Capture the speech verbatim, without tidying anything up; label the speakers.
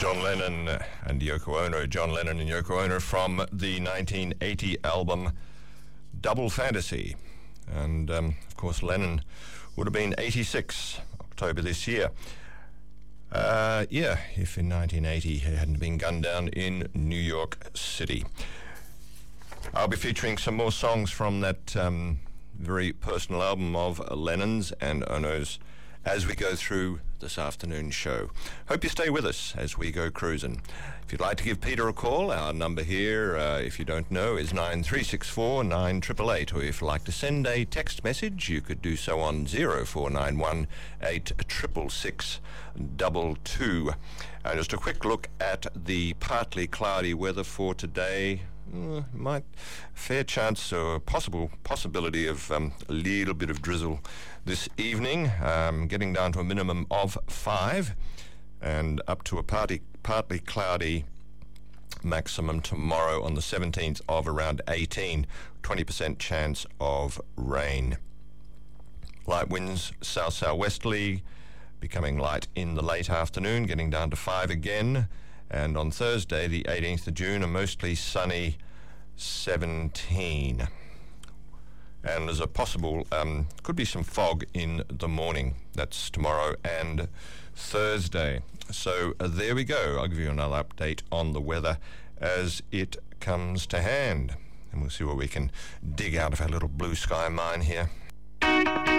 Speaker 1: John Lennon and Yoko Ono. John Lennon and Yoko Ono from the nineteen eighty album Double Fantasy. And, um, of course, Lennon would have been eighty-six, October this year. Uh, yeah, if in nineteen eighty he hadn't been gunned down in New York City. I'll be featuring some more songs from that um, very personal album of Lennon's and Ono's as we go through this afternoon's show. Hope you stay with us as we go cruising. If you'd like to give Peter a call, our number here, uh, if you don't know, is nine three six four, nine eight eight eight, or if you'd like to send a text message, you could do so on zero four nine one, eight six six six, two two. And just a quick look at the partly cloudy weather for today. Uh, might fair chance or possible possibility of um, a little bit of drizzle this evening, um, getting down to a minimum of five and up to a partly, partly cloudy maximum tomorrow on the seventeenth of around eighteen, twenty percent chance of rain. Light winds south-southwesterly, becoming light in the late afternoon, getting down to five again. And on Thursday, the eighteenth of June, a mostly sunny seventeen. And there's a possible, um, could be some fog in the morning. That's tomorrow and Thursday. So uh, there we go. I'll give you another update on the weather as it comes to hand. And we'll see what we can dig out of our little blue sky mine here.